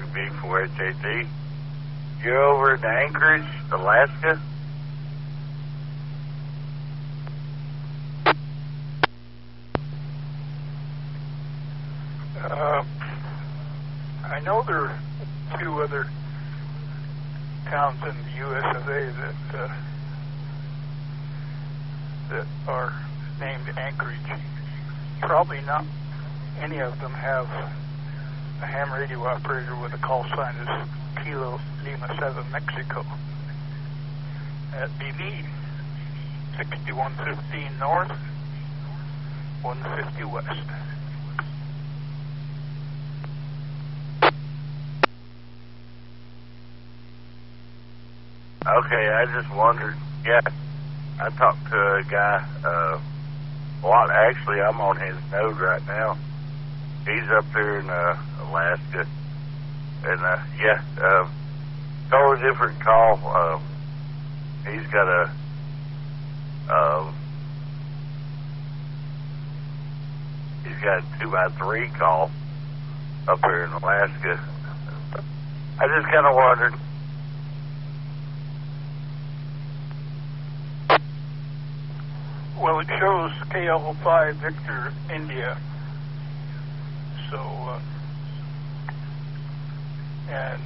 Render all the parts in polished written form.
B4HAT. You're over in Anchorage, Alaska? I know there are two other towns in the US of A that are named Anchorage. Probably not any of them have a ham radio operator with a call sign as Kilo Lima 7 Mexico. That'd be me. 6115 north, 150 west. Okay, I just wondered. Yeah, I talked to a guy. Actually, I'm on his node right now. He's up there in Alaska, and totally different call. He's got a he's got a 2x3 call up here in Alaska. I just kind of wondered. Well, it shows KL5 Victor India. So, and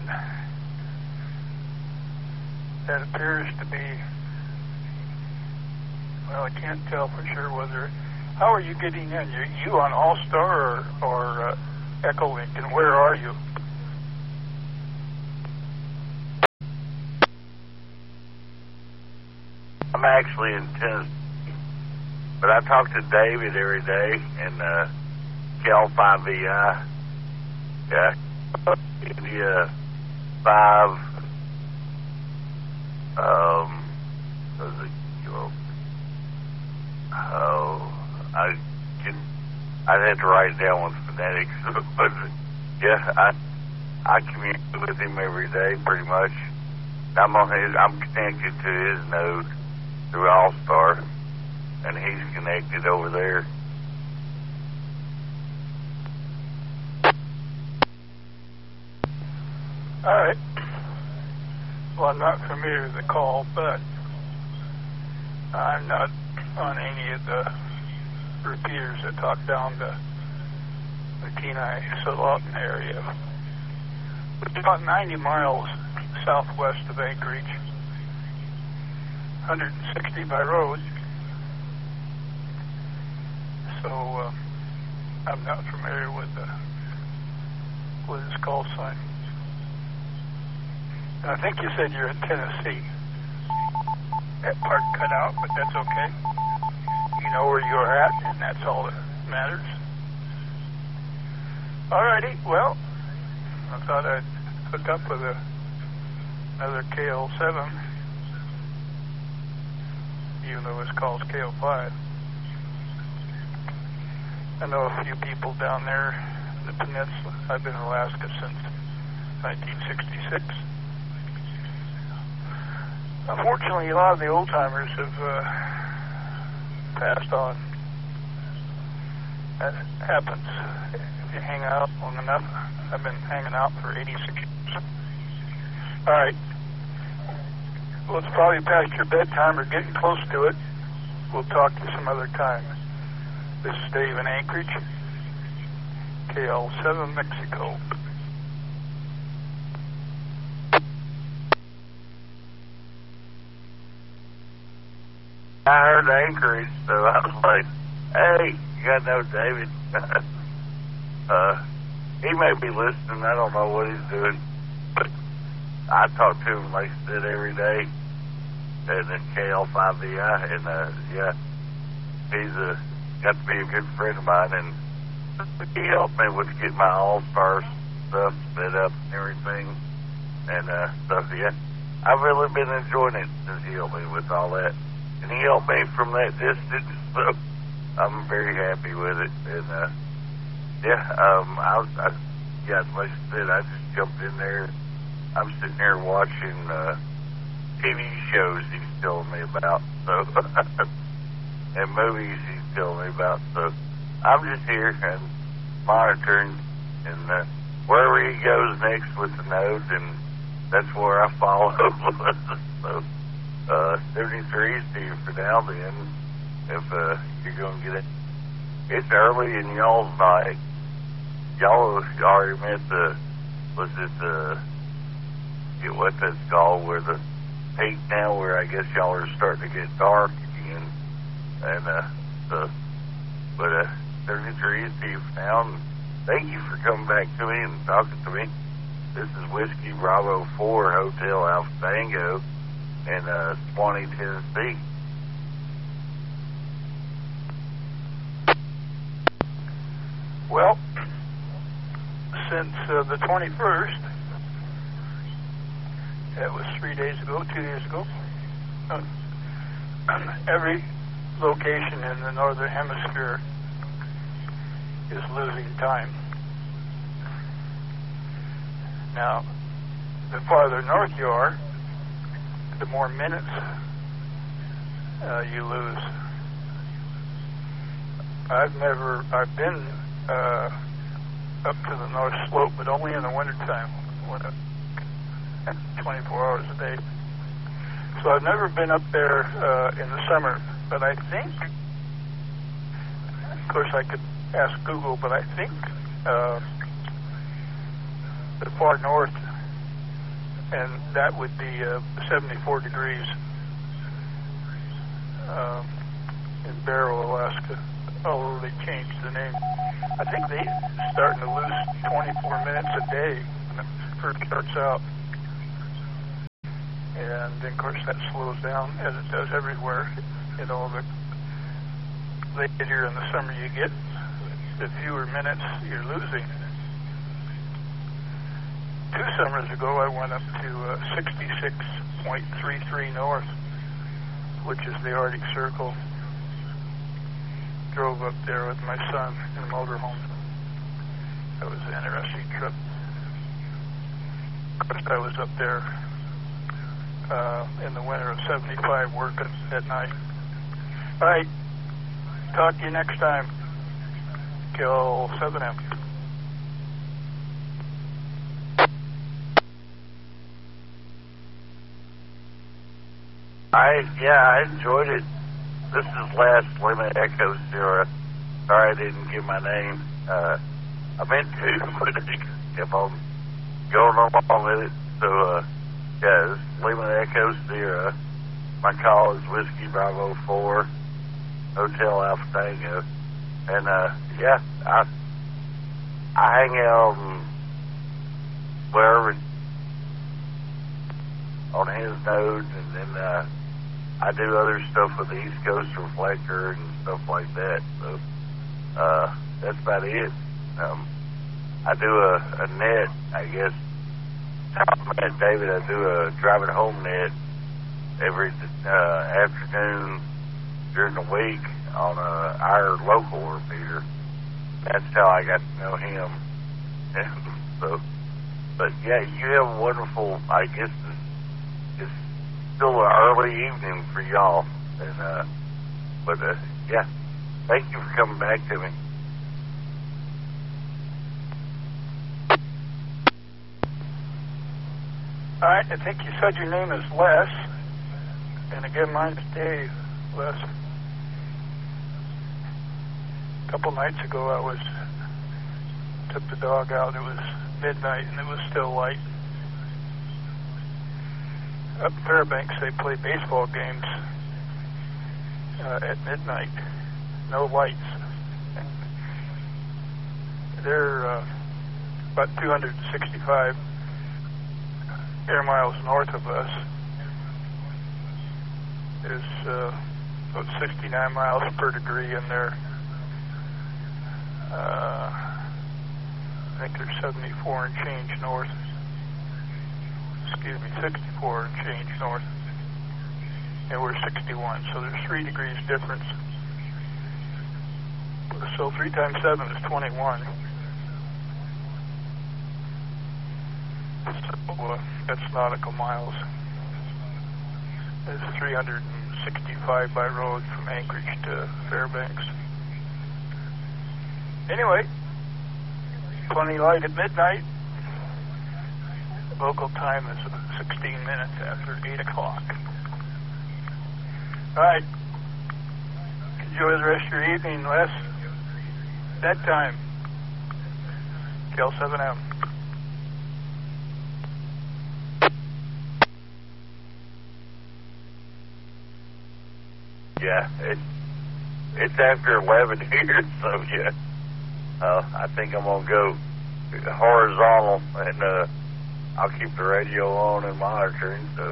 that appears to be, well, I can't tell for sure whether, how are you getting in? You on All-Star or Echolink, and where are you? I'm actually in Tennessee. But I talk to David every day in Cal5VI. Yeah. India 5. I'd have to write it down with phonetics. But yeah, I communicate with him every day pretty much. I'm connected to his node through All-Star. And he's connected over there. All right. Well, I'm not familiar with the call, but I'm not on any of the repeaters that talk down the Kenai Solotan area. It's about 90 miles southwest of Anchorage, 160 by road. So I'm not familiar with his call sign. And I think you said you're in Tennessee. That part cut out, but that's okay. You know where you're at, and that's all that matters. Alrighty, well, I thought I'd hook up with another KL7, even though it's called KL5. I know a few people down there in the peninsula. I've been in Alaska since 1966. Unfortunately, a lot of the old-timers have passed on. That happens if you hang out long enough. I've been hanging out for 86 years. All right. Well, it's probably past your bedtime or getting close to it. We'll talk to you some other time. This is Dave in Anchorage, KL7 Mexico. I heard Anchorage, so I was like, hey, you got to know David. He may be listening. I don't know what he's doing. But I talk to him, like I said, every day. And then KL5VI. And, he's got to be a good friend of mine. And he helped me with getting my All-Star stuff set up and everything. And I've really been enjoying it since he helped me with all that. And he helped me from that distance, so I'm very happy with it. And, like I said, I just jumped in there. I'm sitting there watching TV shows he's telling me about, so and movies he's telling me about. So I'm just here and monitoring and wherever he goes next with the node, and that's where I follow. So, 73 to you for now then, if you're going to get it. It's early in y'all's night. Y'all already met what that's called, where the peak now, where I guess y'all are starting to get dark again. And, 33 to you for now, and thank you for coming back to me and talking to me. This is Whiskey Bravo 4 Hotel Alpha Tango in Swanee, Tennessee. Well, since the 21st, that was 2 days ago, every location in the northern hemisphere is losing time. Now, the farther north you are, the more minutes you lose. I've been up to the North Slope, but only in the wintertime, 24 hours a day. So I've never been up there in the summer, but I think, of course I could ask Google, but I think the far north, and that would be 74 degrees in Barrow, Alaska, although they changed the name. I think they're starting to lose 24 minutes a day when it first starts out. And then, of course, that slows down, as it does everywhere. You know, the later in the summer you get, the fewer minutes you're losing. 2 summers ago, I went up to 66.33 north, which is the Arctic Circle. Drove up there with my son in a motorhome. That was an interesting trip. Of course, I was up there in the winter of 75 working at night. All right. Talk to you next time. Kill 7M. I enjoyed it. This is Last Lima Echo Sierra. Sorry I didn't give my name. I meant to, but I kept on going along with it. So, this is Lima Echo Sierra. My call is Whiskey Bravo 4, Hotel Alpha Tango. And, I hang out wherever on his node, and then, I do other stuff with the East Coast Reflector and stuff like that. So, that's about it. I do a net, I guess. I met David, I do a driving home net every afternoon during the week on our local repeater. That's how I got to know him. And so, but yeah, you have a wonderful, I guess it's still an early evening for y'all. And, yeah, thank you for coming back to me. All right, I think you said your name is Les, and again, mine's Dave. Les. A couple nights ago, took the dog out. It was midnight, and it was still light. Up in Fairbanks, they play baseball games at midnight. No lights. They're about 265 air miles north of us. There's about 69 miles per degree in there. I think there's 74 and change north. 64 and change north. And we're 61, so there's 3 degrees difference. So 3 times 7 is 21. So that's nautical miles. It's 365 by road from Anchorage to Fairbanks. Anyway, plenty light at midnight. Local time is 16 minutes after 8 o'clock. All right. Enjoy the rest of your evening, Les. That time. KL7M. Yeah, it's after 11 here, so yeah. I think I'm going to go horizontal, and I'll keep the radio on and monitoring, so